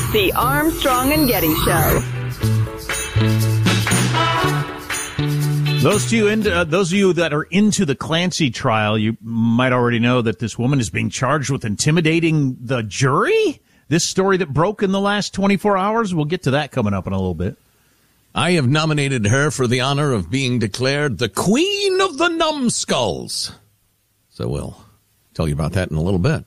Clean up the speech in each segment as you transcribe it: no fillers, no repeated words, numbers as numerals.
The Armstrong and Getty Show. Those of you that are into the Clancy trial, you might already know that this woman is being charged with intimidating the jury. This story that broke in the last 24 hours, we'll get to that coming up in a little bit. I have nominated her for the honor of being declared the Queen of the Numbskulls. So we'll tell you about that in a little bit.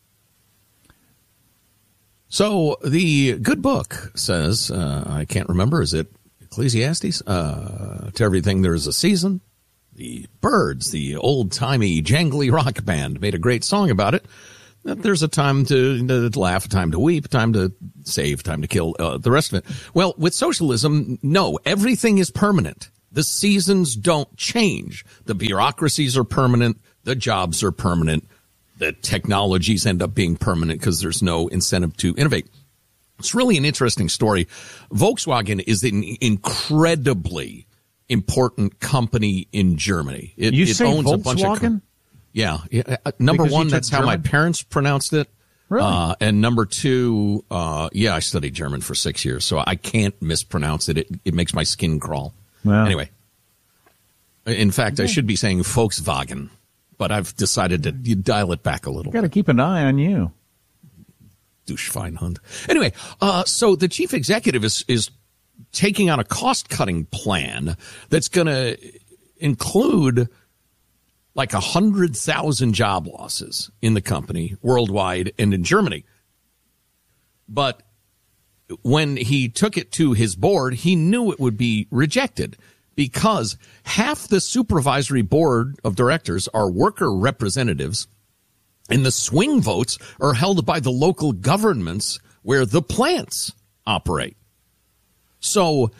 So the good book says, I can't remember, is it Ecclesiastes? To everything there is a season. The Byrds, the old-timey jangly rock band, made a great song about it. That there's a time to laugh, a time to weep, a time to save, time to kill, the rest of it. Well, with socialism, no, everything is permanent. The seasons don't change. The bureaucracies are permanent. The jobs are permanent. The technologies end up being permanent because there's no incentive to innovate. It's really an interesting story. Volkswagen is an incredibly important company in Germany. It owns Volkswagen? A bunch of yeah. Number because one, that's how my parents pronounced it. Really? And number two, I studied German for 6 years, so I can't mispronounce it. It makes my skin crawl. Well. Anyway, in fact, I should be saying Volkswagen, but I've decided to dial it back a little. Got to keep an eye on you. Douche-Feinhund. Anyway, so the chief executive is taking on a cost-cutting plan that's going to include like 100,000 job losses in the company worldwide and in Germany. But when he took it to his board, he knew it would be rejected because half the supervisory board of directors are worker representatives, and the swing votes are held by the local governments where the plants operate. So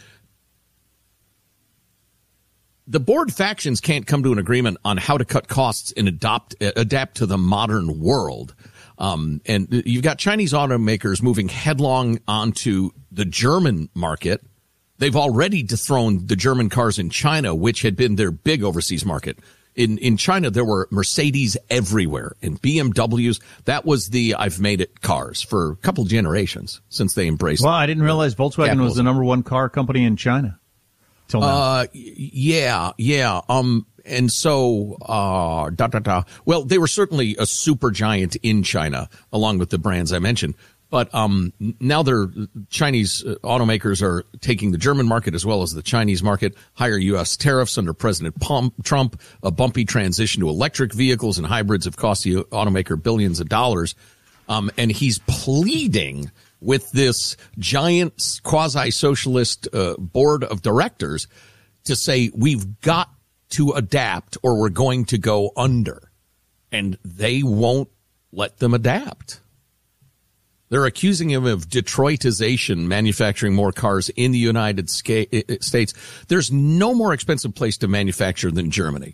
the board factions can't come to an agreement on how to cut costs and adapt to the modern world. And you've got Chinese automakers moving headlong onto the German market. They've already dethroned the German cars in China, which had been their big overseas market. In China, there were Mercedes everywhere and BMWs. That was the I've made it cars for a couple generations since they embraced. Well, I didn't realize Volkswagen was the number one car company in China. Till now. Yeah. And so, well, they were certainly a super giant in China, along with the brands I mentioned. But now Chinese automakers are taking the German market as well as the Chinese market, higher U.S. tariffs under President Trump, a bumpy transition to electric vehicles and hybrids have cost the automaker billions of dollars. And he's pleading with this giant quasi-socialist board of directors to say, we've got to adapt or we're going to go under. And they won't let them adapt. They're accusing him of Detroitization, manufacturing more cars in the United States. There's no more expensive place to manufacture than Germany.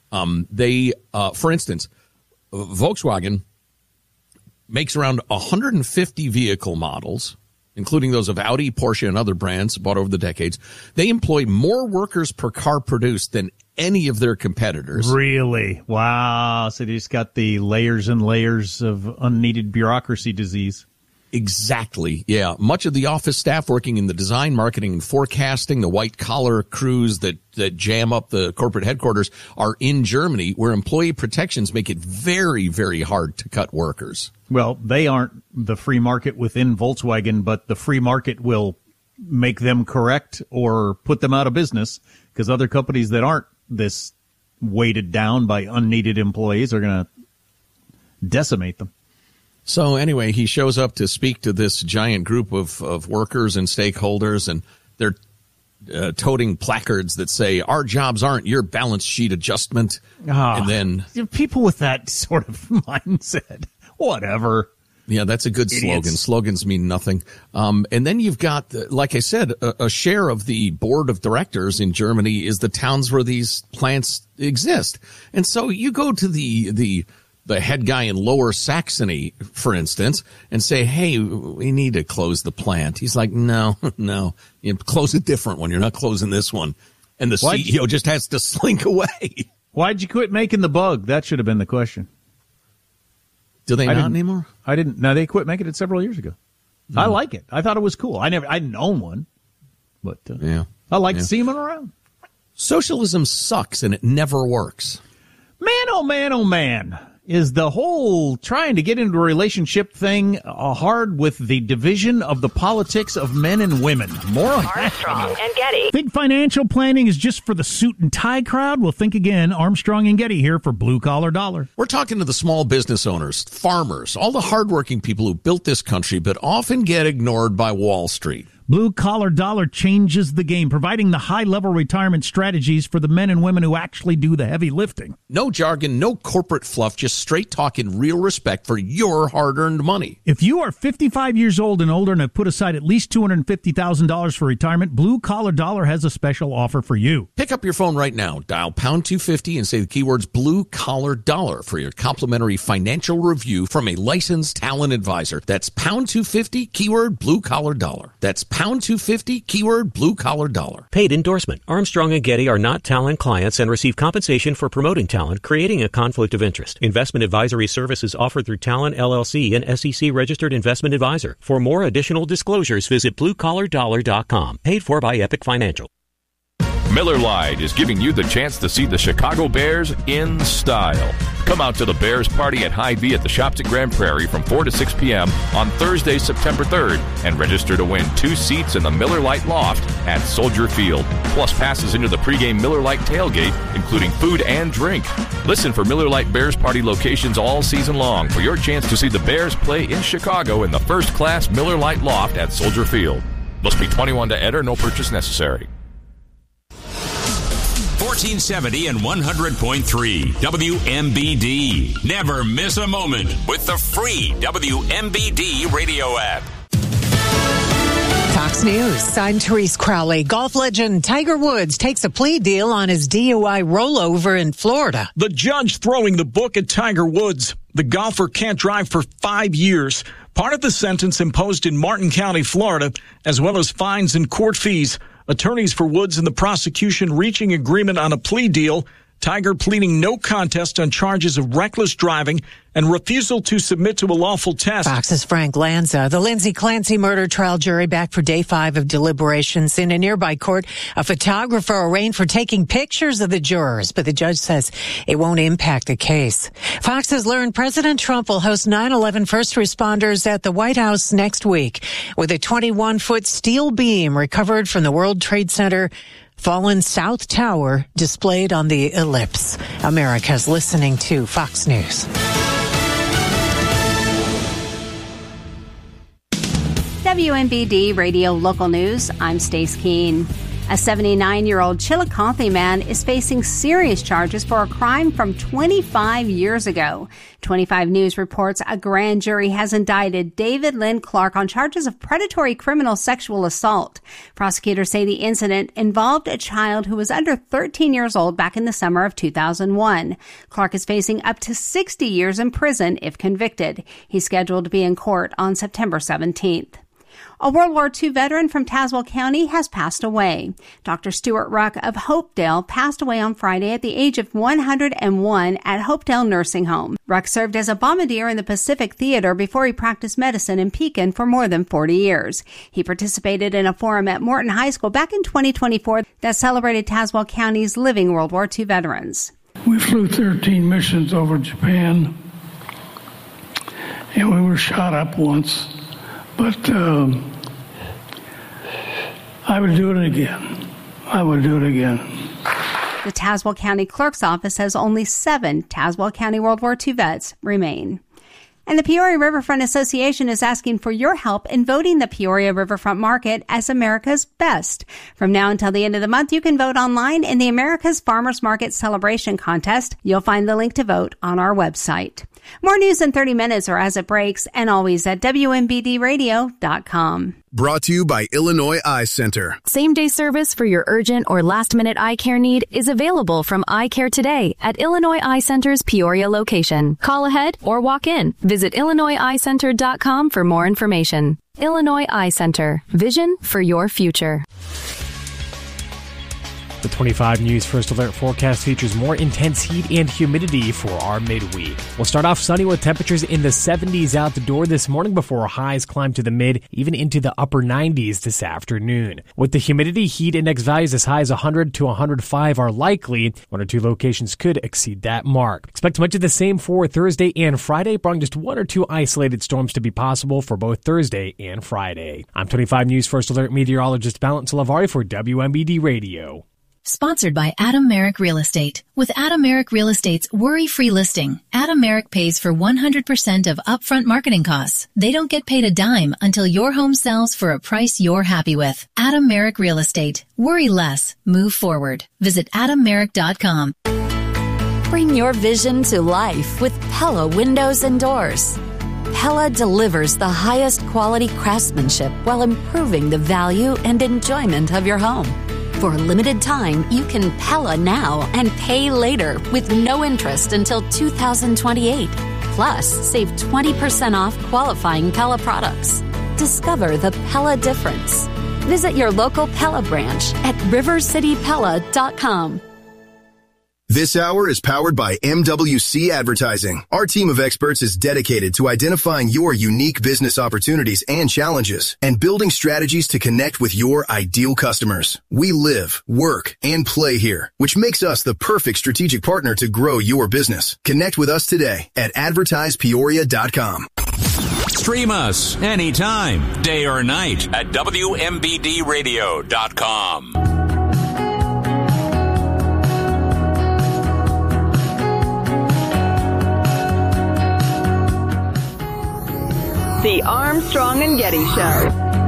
For instance, Volkswagen makes around 150 vehicle models, including those of Audi, Porsche, and other brands bought over the decades. They employ more workers per car produced than any of their competitors. Really? Wow. So they just got the layers and layers of unneeded bureaucracy disease. Exactly. Yeah. Much of the office staff working in the design, marketing, and forecasting, the white-collar crews that jam up the corporate headquarters are in Germany, where employee protections make it very, very hard to cut workers. Well, they aren't the free market within Volkswagen, but the free market will make them correct or put them out of business because other companies that aren't this weighted down by unneeded employees are going to decimate them. So anyway, he shows up to speak to this giant group of workers and stakeholders, and they're toting placards that say, our jobs aren't your balance sheet adjustment. And then people with that sort of mindset, whatever. Yeah, that's a good slogan. Slogans mean nothing. And then you've got, like I said, a share of the board of directors in Germany is the towns where these plants exist. And so you go to the head guy in Lower Saxony, for instance, and say, hey, we need to close the plant. He's like, no, you close a different one. You're not closing this one. And the CEO just has to slink away. Why'd you quit making the Bug? That should have been the question. Do they not anymore? I didn't. No, they quit making it several years ago. I like it. I thought it was cool. I didn't own one, but I liked seeing them around. Socialism sucks and it never works. Man, oh man, oh man. Is the whole trying to get into a relationship thing hard with the division of the politics of men and women? More on Armstrong and Getty. Think financial planning is just for the suit and tie crowd? Well, think again. Armstrong and Getty here for Blue Collar Dollar. We're talking to the small business owners, farmers, all the hardworking people who built this country but often get ignored by Wall Street. Blue Collar Dollar changes the game, providing the high-level retirement strategies for the men and women who actually do the heavy lifting. No jargon, no corporate fluff, just straight talk and real respect for your hard-earned money. If you are 55 years old and older and have put aside at least $250,000 for retirement, Blue Collar Dollar has a special offer for you. Pick up your phone right now, dial pound 250 and say the keywords Blue Collar Dollar for your complimentary financial review from a licensed talent advisor. That's pound 250, keyword Blue Collar Dollar. That's pound 250, keyword Blue Collar Dollar. Paid endorsement. Armstrong and Getty are not talent clients and receive compensation for promoting talent, creating a conflict of interest. Investment advisory services offered through Talent LLC, an SEC registered investment advisor. For more additional disclosures, visit bluecollardollar.com. Paid for by Epic Financial. Miller Lite is giving you the chance to see the Chicago Bears in style. Come out to the Bears party at Hy-Vee at the Shops at Grand Prairie from 4 to 6 p.m. on Thursday, September 3rd, and register to win 2 seats in the Miller Lite Loft at Soldier Field, plus passes into the pregame Miller Lite tailgate, including food and drink. Listen for Miller Lite Bears party locations all season long for your chance to see the Bears play in Chicago in the first-class Miller Lite Loft at Soldier Field. Must be 21 to enter, no purchase necessary. 1470 and 100.3 WMBD. Never miss a moment with the free WMBD radio app. Fox News. I'm Therese Crowley. Golf legend Tiger Woods takes a plea deal on his DUI rollover in Florida. The judge throwing the book at Tiger Woods. The golfer can't drive for 5 years. Part of the sentence imposed in Martin County, Florida, as well as fines and court fees. Attorneys for Woods and the prosecution reaching agreement on a plea deal. Tiger pleading no contest on charges of reckless driving and refusal to submit to a lawful test. Fox's Frank Lanza. The Lindsay Clancy murder trial jury back for day 5 of deliberations. In a nearby court, a photographer arraigned for taking pictures of the jurors, but the judge says it won't impact the case. Fox has learned President Trump will host 9/11 first responders at the White House next week with a 21-foot steel beam recovered from the World Trade Center fallen South Tower displayed on the ellipse. America's listening to Fox News. WMBD Radio Local News, I'm Stace Keene. A 79-year-old Chillicothe man is facing serious charges for a crime from 25 years ago. 25 News reports a grand jury has indicted David Lynn Clark on charges of predatory criminal sexual assault. Prosecutors say the incident involved a child who was under 13 years old back in the summer of 2001. Clark is facing up to 60 years in prison if convicted. He's scheduled to be in court on September 17th. A World War II veteran from Tazewell County has passed away. Dr. Stuart Ruck of Hopedale passed away on Friday at the age of 101 at Hopedale Nursing Home. Ruck served as a bombardier in the Pacific Theater before he practiced medicine in Pekin for more than 40 years. He participated in a forum at Morton High School back in 2024 that celebrated Tazewell County's living World War II veterans. We flew 13 missions over Japan, and we were shot up once. But I would do it again. I would do it again. The Tazewell County Clerk's Office says only 7 Tazewell County World War II vets remain. And the Peoria Riverfront Association is asking for your help in voting the Peoria Riverfront Market as America's best. From now until the end of the month, you can vote online in the America's Farmers Market Celebration Contest. You'll find the link to vote on our website. More news in 30 minutes or as it breaks, and always at WMBDradio.com. Brought to you by Illinois Eye Center. Same-day service for your urgent or last-minute eye care need is available from Eye Care today at Illinois Eye Center's Peoria location. Call ahead or walk in. Visit IllinoisEyeCenter.com for more information. Illinois Eye Center. Vision for your future. The 25 News First Alert forecast features more intense heat and humidity for our midweek. We'll start off sunny with temperatures in the 70s out the door this morning before highs climb to the mid, even into the upper 90s this afternoon. With the humidity, heat index values as high as 100 to 105 are likely. One or two locations could exceed that mark. Expect much of the same for Thursday and Friday, barring just one or two isolated storms to be possible for both Thursday and Friday. I'm 25 News First Alert meteorologist Balance Lavari for WMBD Radio. Sponsored by Adam Merrick Real Estate. With Adam Merrick Real Estate's worry-free listing, Adam Merrick pays for 100% of upfront marketing costs. They don't get paid a dime until your home sells for a price you're happy with. Adam Merrick Real Estate. Worry less. Move forward. Visit AdamMerrick.com. Bring your vision to life with Pella Windows and Doors. Pella delivers the highest quality craftsmanship while improving the value and enjoyment of your home. For a limited time, you can Pella now and pay later with no interest until 2028. Plus, save 20% off qualifying Pella products. Discover the Pella difference. Visit your local Pella branch at rivercitypella.com. This hour is powered by MWC Advertising. Our team of experts is dedicated to identifying your unique business opportunities and challenges and building strategies to connect with your ideal customers. We live, work, and play here, which makes us the perfect strategic partner to grow your business. Connect with us today at advertisepeoria.com. Stream us anytime, day or night at WMBDradio.com. The Armstrong and Getty Show.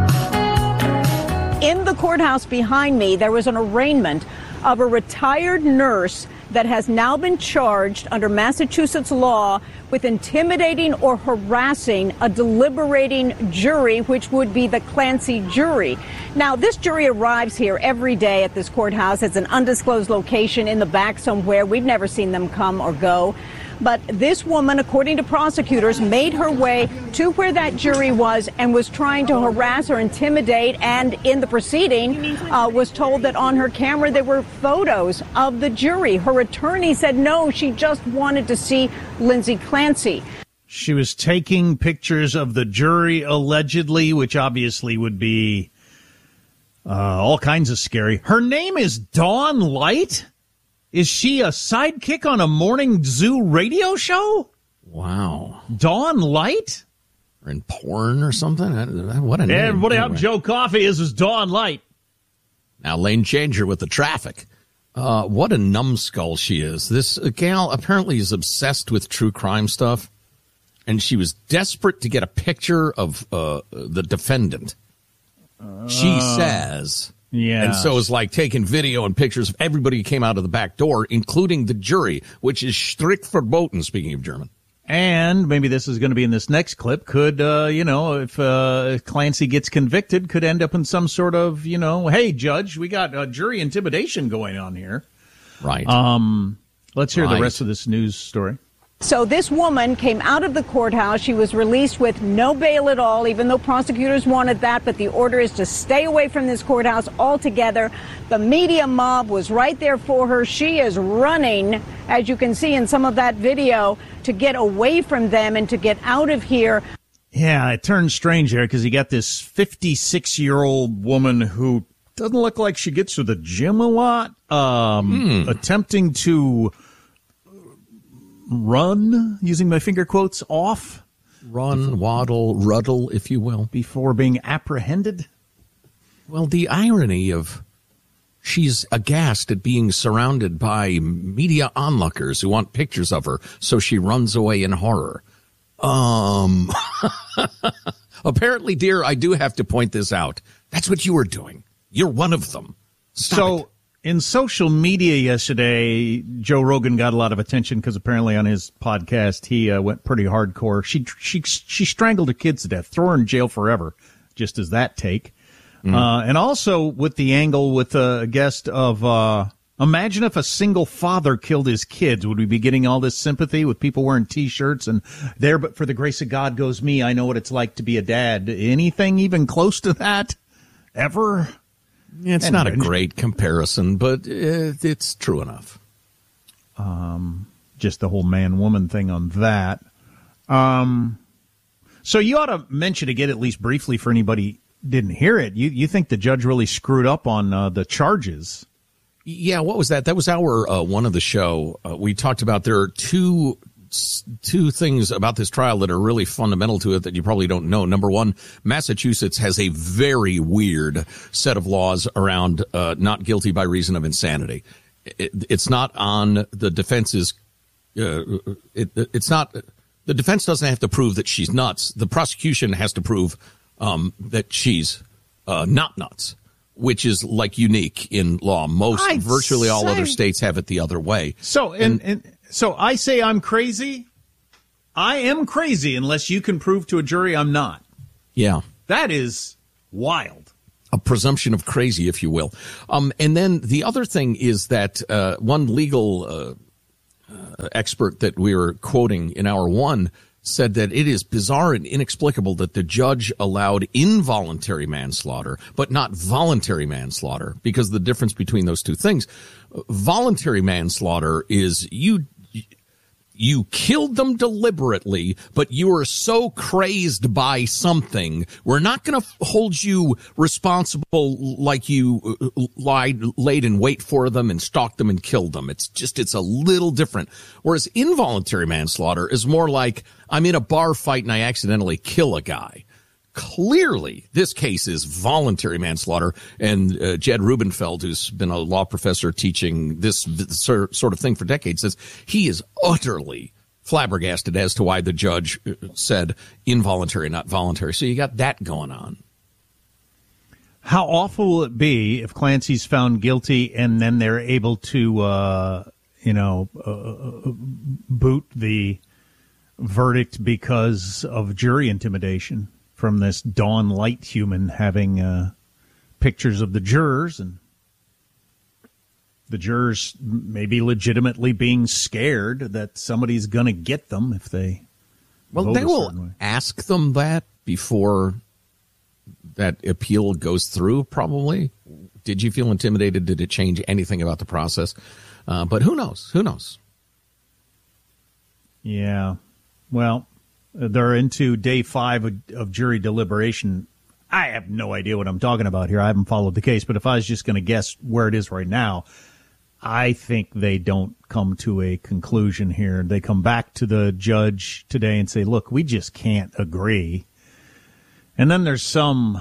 In the courthouse behind me, there was an arraignment of a retired nurse that has now been charged under Massachusetts law with intimidating or harassing a deliberating jury, which would be the Clancy jury. Now, this jury arrives here every day at this courthouse. It's an undisclosed location in the back somewhere. We've never seen them come or go. But this woman, according to prosecutors, made her way to where that jury was and was trying to harass or intimidate. And in the proceeding, was told that on her camera there were photos of the jury. Her attorney said no, she just wanted to see Lindsay Clancy. She was taking pictures of the jury, allegedly, which obviously would be all kinds of scary. Her name is Dawn Light? Is she a sidekick on a morning zoo radio show? Wow. Dawn Light? Or in porn or something? What a name. Hey, everybody, anyway. I'm Joe Coffey. This is Dawn Light. Now, lane changer with the traffic. What a numbskull she is. This gal apparently is obsessed with true crime stuff, and she was desperate to get a picture of the defendant. She says... Yeah. And so it's like taking video and pictures of everybody who came out of the back door, including the jury, which is strict verboten, speaking of German. And maybe this is going to be in this next clip. Could, if Clancy gets convicted, could end up in some sort of, hey, judge, we got jury intimidation going on here. Right. Let's hear the rest of this news story. So this woman came out of the courthouse. She was released with no bail at all, even though prosecutors wanted that. But the order is to stay away from this courthouse altogether. The media mob was right there for her. She is running, as you can see in some of that video, to get away from them and to get out of here. Yeah, it turns strange here because you got this 56-year-old woman who doesn't look like she gets to the gym a lot, attempting to run, using my finger quotes, off. Run, waddle, ruddle, if you will. Before being apprehended. Well, the irony of she's aghast at being surrounded by media onlookers who want pictures of her, so she runs away in horror. Apparently, dear, I do have to point this out. That's what you were doing. You're one of them. Stop it. In social media yesterday, Joe Rogan got a lot of attention because apparently on his podcast he went pretty hardcore. She strangled her kids to death, throw her in jail forever, just as that take. And also with the angle with a guest of imagine if a single father killed his kids. Would we be getting all this sympathy with people wearing T-shirts and there but for the grace of God goes me, I know what it's like to be a dad. Anything even close to that ever? It's not a great comparison, but it's true enough. Just the whole man-woman thing on that. So you ought to mention again, at least briefly, for anybody who didn't hear it. You think the judge really screwed up on the charges? Yeah, what was that? That was our one of the show. We talked about there are two things about this trial that are really fundamental to it that you probably don't know. Number one, Massachusetts has a very weird set of laws around not guilty by reason of insanity. It's not on the defense's. It's not. The defense doesn't have to prove that she's nuts. The prosecution has to prove that she's not nuts, which is like unique in law. Virtually all other states have it the other way. So so I say I'm crazy. I am crazy unless you can prove to a jury I'm not. Yeah. That is wild. A presumption of crazy, if you will. And then the other thing is that one legal expert that we were quoting in hour one said that it is bizarre and inexplicable that the judge allowed involuntary manslaughter, but not voluntary manslaughter, because the difference between those two things, voluntary manslaughter is you killed them deliberately, but you were so crazed by something. We're not going to hold you responsible like you laid in wait for them and stalked them and killed them. It's a little different. Whereas involuntary manslaughter is more like I'm in a bar fight and I accidentally kill a guy. Clearly, this case is voluntary manslaughter, and Jed Rubenfeld, who's been a law professor teaching this sort of thing for decades, says he is utterly flabbergasted as to why the judge said involuntary, not voluntary. So you got that going on. How awful will it be if Clancy's found guilty and then they're able to, boot the verdict because of jury intimidation from this Dawn Light human having pictures of the jurors, and the jurors maybe legitimately being scared that somebody's going to get them if they vote they a will certain way. Ask them that before that appeal goes through, probably. Did you feel intimidated? Did it change anything about the process? But who knows? Who knows? Yeah. Well, they're into day 5 of jury deliberation. I have no idea what I'm talking about here. I haven't followed the case, but if I was just going to guess where it is right now, I think they don't come to a conclusion here. They come back to the judge today and say, look, we just can't agree. And then there's some,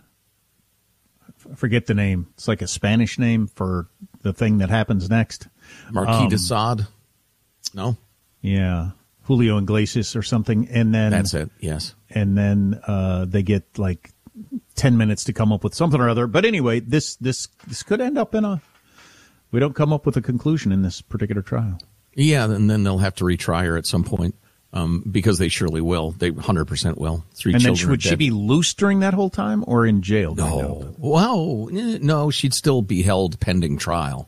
I forget the name. It's like a Spanish name for the thing that happens next. Marquis de Sade? No? Yeah. Julio Iglesias or something. And then that's it. Yes. And then they get like 10 minutes to come up with something or other. But anyway, this could end up in we don't come up with a conclusion in this particular trial. Yeah, and then they'll have to retry her at some point because they surely will. They 100% will. 3 and children then would she be loose during that whole time or in jail? No. Well, no, she'd still be held pending trial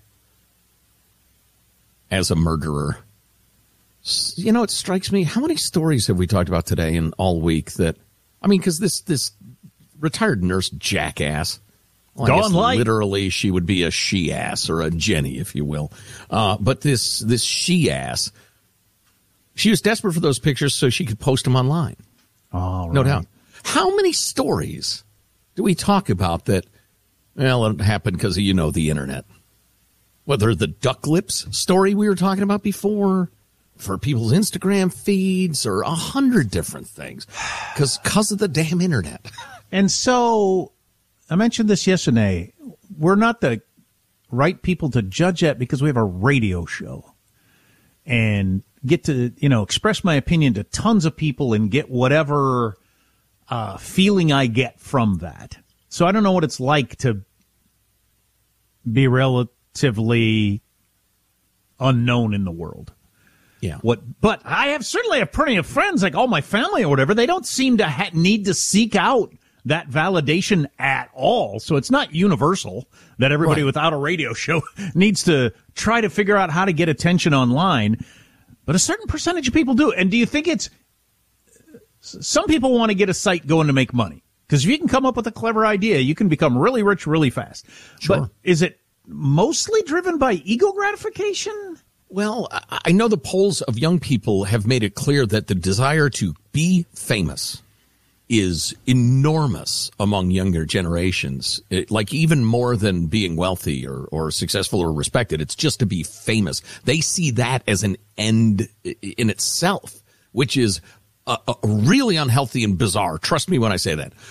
as a murderer. You know, it strikes me, how many stories have we talked about today and all week that, I mean, because this retired nurse jackass, well, I guess literally she would be a she-ass or a Jenny, if you will. But this she-ass, she was desperate for those pictures so she could post them online. Oh, right. No doubt. How many stories do we talk about that, well, it happened because of, the internet? Whether the duck lips story we were talking about before, for people's Instagram feeds, or 100 different things, because of the damn internet. And so, I mentioned this yesterday, we're not the right people to judge that because we have a radio show and get to, express my opinion to tons of people and get whatever feeling I get from that. So I don't know what it's like to be relatively unknown in the world. Yeah. But I certainly have plenty of friends, like all my family or whatever. They don't seem to need to seek out that validation at all. So it's not universal that everybody without a radio show needs to try to figure out how to get attention online. But a certain percentage of people do. And do you think some people want to get a site going to make money? Because if you can come up with a clever idea, you can become really rich really fast. Sure. But is it mostly driven by ego gratification? Well, I know the polls of young people have made it clear that the desire to be famous is enormous among younger generations, like even more than being wealthy or successful or respected. It's just to be famous. They see that as an end in itself, which is really unhealthy and bizarre. Trust me when I say that.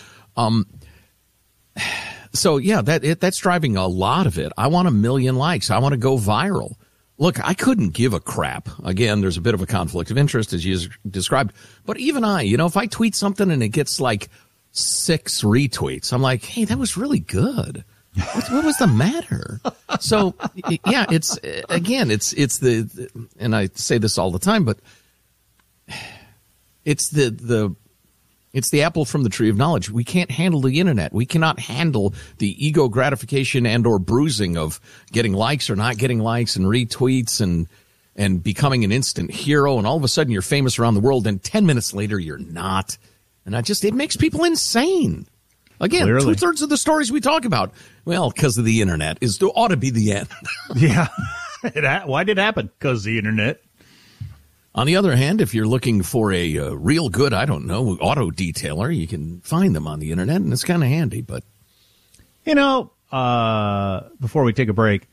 So, yeah, that's driving a lot of it. I want 1 million likes. I want to go viral. Look, I couldn't give a crap. Again, there's a bit of a conflict of interest, as you described. But even if I tweet something and it gets like 6 retweets, I'm like, hey, that was really good. What was the matter? So, yeah, it's the and I say this all the time, but it's it's the apple from the tree of knowledge. We can't handle the internet. We cannot handle the ego gratification and or bruising of getting likes or not getting likes and retweets and becoming an instant hero. And all of a sudden you're famous around the world and 10 minutes later you're not. And it makes people insane. Again, Clearly. 2/3 of the stories we talk about, well, because of the internet, ought to be the end. Yeah. Why did it happen? Because of the internet. On the other hand, if you're looking for a real good, auto detailer, you can find them on the internet, and it's kind of handy. But before we take a break,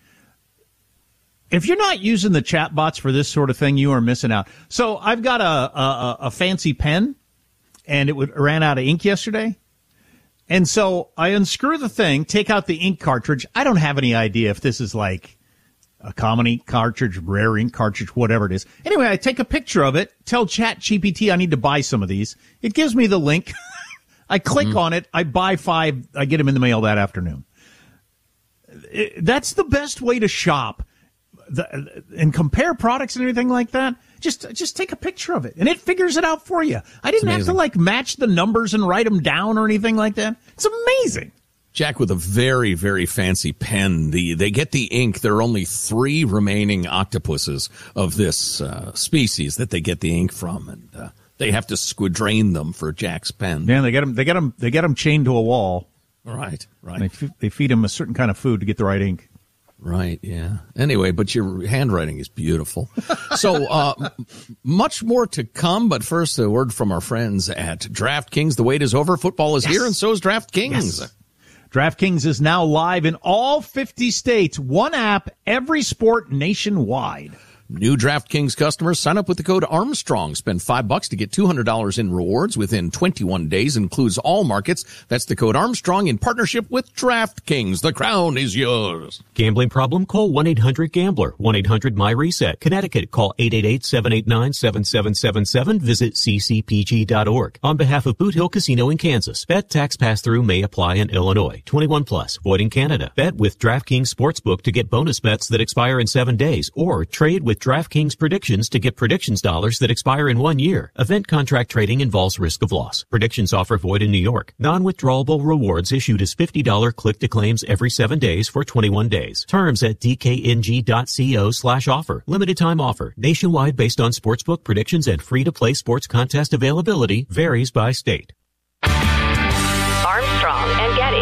if you're not using the chat bots for this sort of thing, you are missing out. So I've got a fancy pen, and it ran out of ink yesterday. And so I unscrew the thing, take out the ink cartridge. I don't have any idea if this is like a common ink cartridge, rare ink cartridge, whatever it is. Anyway, I take a picture of it, tell ChatGPT I need to buy some of these. It gives me the link. I click on it. I buy 5. I get them in the mail that afternoon. That's the best way to shop and compare products and everything like that. Just take a picture of it, and it figures it out for you. I didn't have to match the numbers and write them down or anything like that. It's amazing. Jack with a very, very fancy pen. They get the ink. There are only 3 remaining octopuses of this species that they get the ink from, and they have to squadrain them for Jack's pen. Yeah, they get them chained to a wall. Right. They feed them a certain kind of food to get the right ink. Right, yeah. Anyway, but your handwriting is beautiful. So, much more to come, but first a word from our friends at DraftKings. The wait is over. Football is here, and so is DraftKings. Yes. DraftKings is now live in all 50 states. One app, every sport nationwide. New DraftKings customers sign up with the code Armstrong. Spend $5 to get $200 in rewards within 21 days. Includes all markets. That's the code Armstrong in partnership with DraftKings. The crown is yours. Gambling problem? Call 1-800-GAMBLER. 1-800-MY-RESET. Connecticut, call 888-789-7777. Visit ccpg.org. On behalf of Boot Hill Casino in Kansas, bet tax pass-through may apply in Illinois. 21 plus. Void in Canada. Bet with DraftKings Sportsbook to get bonus bets that expire in 7 days, or trade with DraftKings Predictions to get predictions dollars that expire in 1 year. Event contract trading involves risk of loss. Predictions offer void in New York. Non-withdrawable rewards issued as $50 click-to-claims every 7 days for 21 days. Terms at dkng.co/offer. Limited time offer. Nationwide based on sportsbook predictions and free-to-play sports contest availability. Varies by state. Armstrong and Getty.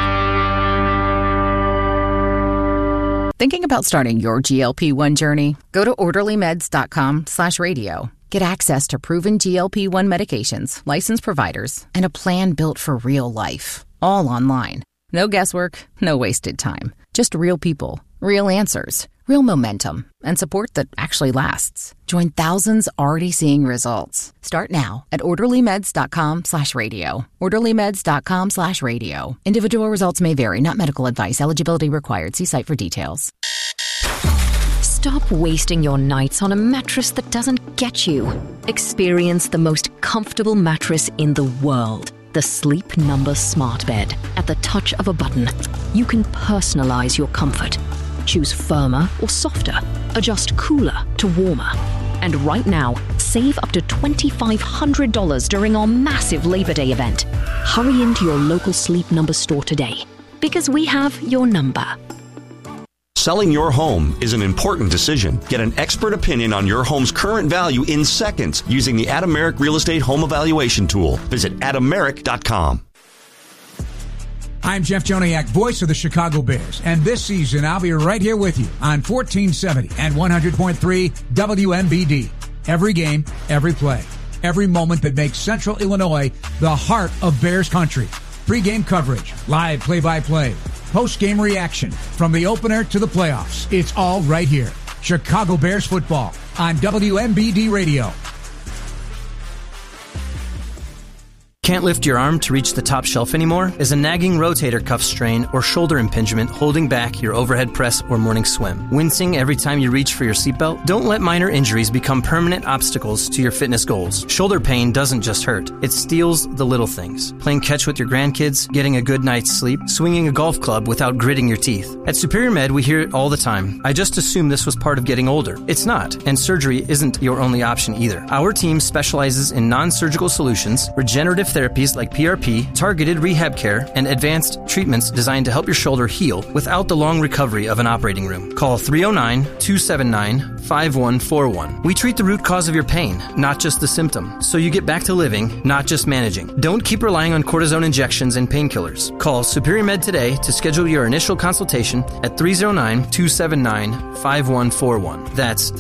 Thinking about starting your GLP-1 journey? Go to orderlymeds.com/radio. Get access to proven GLP-1 medications, licensed providers, and a plan built for real life. All online. No guesswork, no wasted time. Just real people, real answers, real momentum, and support that actually lasts. Join thousands already seeing results. Start now at orderlymeds.com/radio. orderlymeds.com/radio. Individual results may vary, not medical advice. Eligibility required. See site for details. Stop wasting your nights on a mattress that doesn't get you. Experience the most comfortable mattress in the world. The Sleep Number Smart Bed. At the touch of a button, you can personalize your comfort. Choose firmer or softer. Adjust cooler to warmer. And right now, save up to $2,500 during our massive Labor Day event. Hurry into your local Sleep Number store today, because we have your number. Selling your home is an important decision. Get an expert opinion on your home's current value in seconds using the Adam Merrick Real Estate Home Evaluation Tool. Visit adammerrick.com. I'm Jeff Joniak, voice of the Chicago Bears, and this season I'll be right here with you on 1470 and 100.3 WMBD. Every game, every play, every moment that makes Central Illinois the heart of Bears country. Pre-game coverage, live play-by-play, post-game reaction, from the opener to the playoffs. It's all right here. Chicago Bears football on WMBD Radio. Can't lift your arm to reach the top shelf anymore? Is a nagging rotator cuff strain or shoulder impingement holding back your overhead press or morning swim? Wincing every time you reach for your seatbelt? Don't let minor injuries become permanent obstacles to your fitness goals. Shoulder pain doesn't just hurt. It steals the little things. Playing catch with your grandkids, getting a good night's sleep, swinging a golf club without gritting your teeth. At Superior Med, we hear it all the time. I just assumed this was part of getting older. It's not, and surgery isn't your only option either. Our team specializes in non-surgical solutions, regenerative therapies like PRP, targeted rehab care, and advanced treatments designed to help your shoulder heal without the long recovery of an operating room. Call 309-279-5141. We treat the root cause of your pain, not just the symptom, so you get back to living, not just managing. Don't keep relying on cortisone injections and painkillers. Call Superior Med today to schedule your initial consultation at 309-279-5141. That's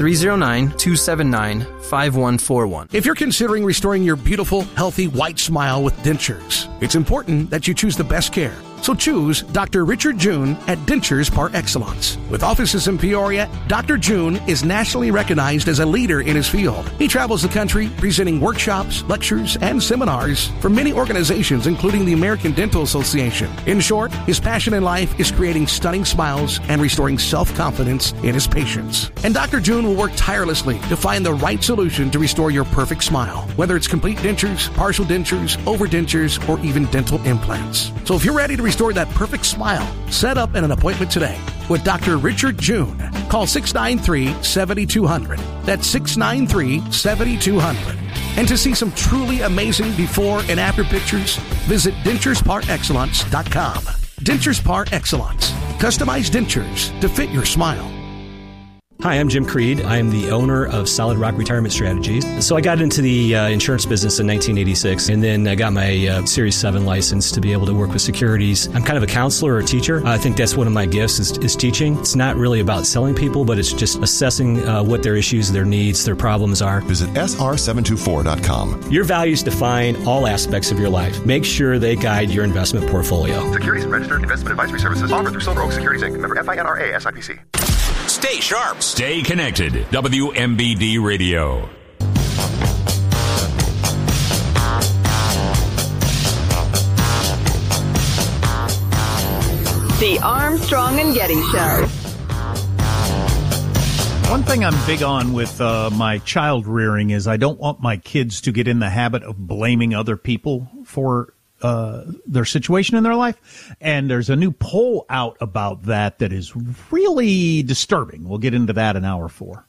309-279-5141. If you're considering restoring your beautiful, healthy, white smile with dentures, it's important that you choose the best care. So choose Dr. Richard June at Dentures Par Excellence. With offices in Peoria, Dr. June is nationally recognized as a leader in his field. He travels the country presenting workshops, lectures, and seminars for many organizations, including the American Dental Association. In short, his passion in life is creating stunning smiles and restoring self-confidence in his patients. And Dr. June will work tirelessly to find the right solution to restore your perfect smile, whether it's complete dentures, partial dentures, overdentures, or even dental implants. So if you're ready to restore that perfect smile, set up an appointment today with Dr. Richard June. Call 693-7200. That's 693-7200. And to see some truly amazing before and after pictures, visit denturesparexcellence.com. Dentures Par Excellence. Customized dentures to fit your smile. Hi, I'm Jim Creed. I am the owner of Solid Rock Retirement Strategies. So I got into the insurance business in 1986, and then I got my Series 7 license to be able to work with securities. I'm kind of a counselor or a teacher. I think that's one of my gifts is teaching. It's not really about selling people, but it's just assessing what their issues, their needs, their problems are. Visit sr724.com. Your values define all aspects of your life. Make sure they guide your investment portfolio. Securities and registered investment advisory services offered through Silver Oak Securities Inc. Member FINRA SIPC. Stay sharp. Stay connected. WMBD Radio. The Armstrong and Getty Show. One thing I'm big on with my child rearing is I don't want my kids to get in the habit of blaming other people for their situation in their life. And there's a new poll out about that is really disturbing. We'll get into that in hour 4.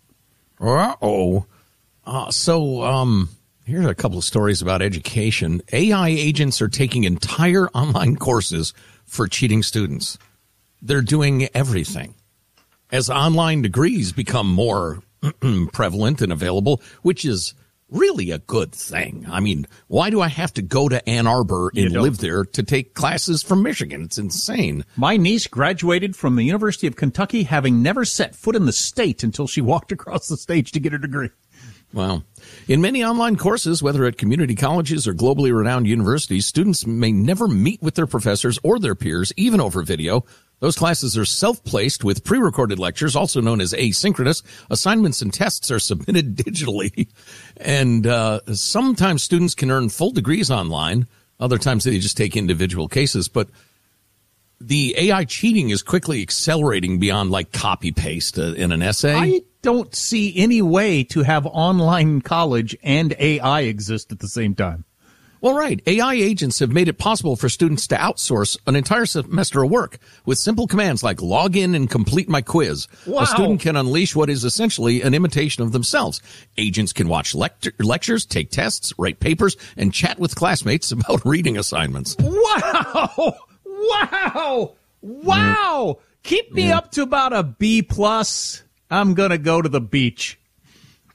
Here's a couple of stories about education. AI agents are taking entire online courses for cheating students. They're doing everything. As online degrees become more prevalent and available, which is really a good thing. I mean, why do I have to go to Ann Arbor and live there to take classes from Michigan? It's insane. My niece graduated from the University of Kentucky having never set foot in the state until she walked across the stage to get her degree. Wow. In many online courses, whether at community colleges or globally renowned universities, students may never meet with their professors or their peers, even over video. Those classes are self-placed with pre-recorded lectures, also known as asynchronous. Assignments and tests are submitted digitally. And sometimes students can earn full degrees online. Other times they just take individual cases. But the AI cheating is quickly accelerating beyond like copy-paste in an essay. I don't see any way to have online college and AI exist at the same time. Well, right. AI agents have made it possible for students to outsource an entire semester of work with simple commands like log in and complete my quiz. Wow. A student can unleash what is essentially an imitation of themselves. Agents can watch lectures, take tests, write papers, and chat with classmates about reading assignments. Wow! Wow! Wow! Keep me up to about a B+. I'm going to go to the beach.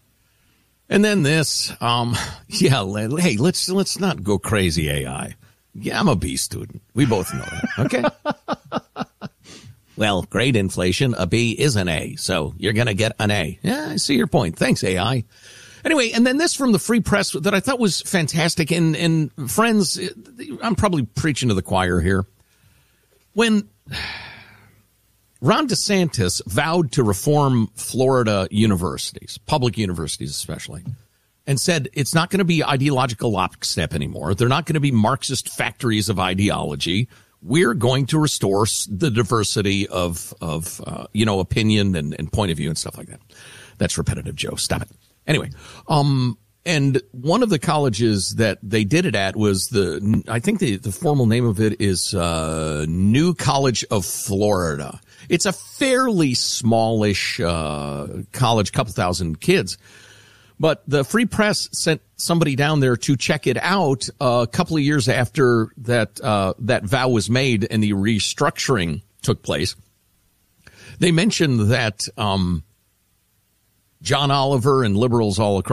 And then this, hey, let's not go crazy, AI. Yeah, I'm a B student. We both know that. Okay. Well, grade inflation, a B is an A, so you're going to get an A. Yeah, I see your point. Thanks, AI. Anyway, and then this from the Free Press that I thought was fantastic. And friends, I'm probably preaching to the choir here. When Ron DeSantis vowed to reform Florida universities, public universities especially, and said it's not going to be ideological lockstep anymore. They're not going to be Marxist factories of ideology. We're going to restore the diversity of opinion and point of view and stuff like that. That's repetitive, Joe. Stop it. Anyway, and one of the colleges that they did it at was I think the formal name of it is New College of Florida. It's a fairly smallish college, couple thousand kids. But the Free Press sent somebody down there to check it out a couple of years after that vow was made and the restructuring took place. They mentioned that John Oliver and liberals all across